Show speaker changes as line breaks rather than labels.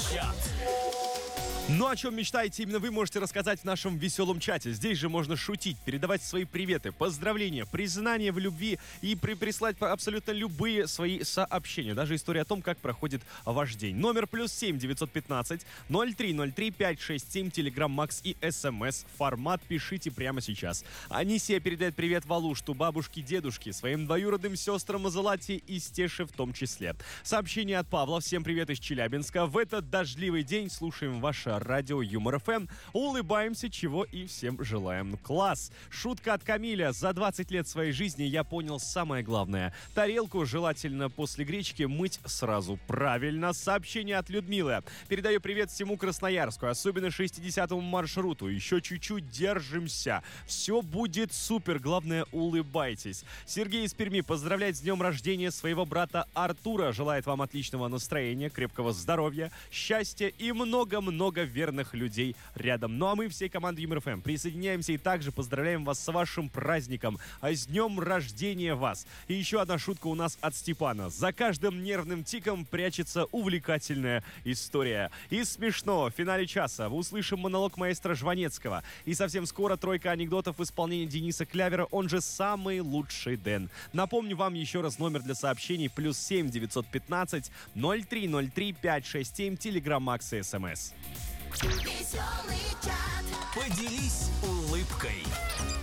чат.
Ну, о чем мечтаете именно вы, можете рассказать в нашем веселом чате. Здесь же можно шутить, передавать свои приветы, поздравления, признания в любви и прислать абсолютно любые свои сообщения. Даже история о том, как проходит ваш день. Номер +7 915 0303 567, Telegram Max и СМС формат. Пишите прямо сейчас. Анисия передает привет Валушту, бабушке, дедушке, своим двоюродным сестрам Злате и Стеше в том числе. Сообщение от Павла. Всем привет из Челябинска. В этот дождливый день слушаем ваше радио Юмор ФМ. Улыбаемся, чего и всем желаем. Класс! Шутка от Камиля. За 20 лет своей жизни я понял самое главное. Тарелку желательно после гречки мыть сразу правильно. Сообщение от Людмилы. Передаю привет всему Красноярску, особенно 60-му маршруту. Еще чуть-чуть держимся. Все будет супер. Главное, улыбайтесь. Сергей из Перми поздравляет с днем рождения своего брата Артура. Желает вам отличного настроения, крепкого здоровья, счастья и много-много верных людей рядом. Ну а мы, всей командой Юмор ФМ, присоединяемся и также поздравляем вас с вашим праздником, с днем рождения вас. И еще одна шутка у нас от Степана. За каждым нервным тиком прячется увлекательная история. И смешно. В финале часа вы услышим монолог маэстро Жванецкого. И совсем скоро тройка анекдотов в исполнении Дениса Клявера, он же самый лучший Дэн. Напомню вам еще раз номер для сообщений: +7 915 0303 567, Telegram Max и СМС.
Поделись улыбкой.